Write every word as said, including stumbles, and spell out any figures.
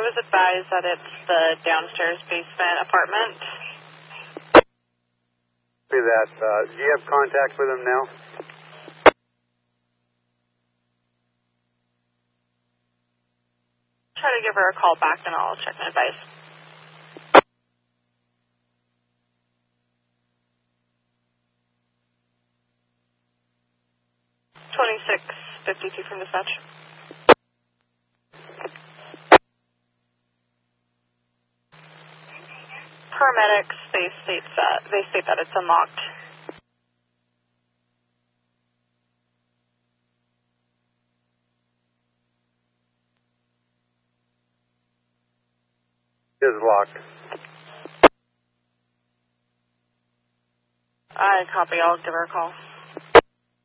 was advised that it's the downstairs basement apartment. See that. Uh, do you have contact with him now? Try to give her a call back and I'll check my advice. twenty-six fifty-two from dispatch. Paramedics, they state that they state that it's unlocked. It is locked. I copy. I'll give her a call.